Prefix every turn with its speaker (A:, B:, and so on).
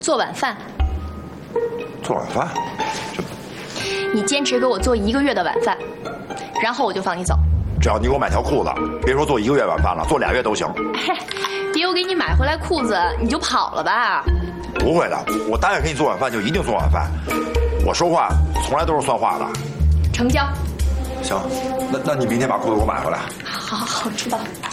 A: 做晚饭。
B: 做晚饭？
A: 你坚持给我做1个月的晚饭，然后我就放你走。
B: 只要你给我买条裤子，别说做1个月晚饭了，做2月都行。
A: 别我给你买回来裤子你就跑了吧？
B: 不会的，我答应给你做晚饭就一定做晚饭。我说话从来都是算话的。
A: 成交。
B: 行，那你明天把裤子给我买回来。
A: 好，知道了。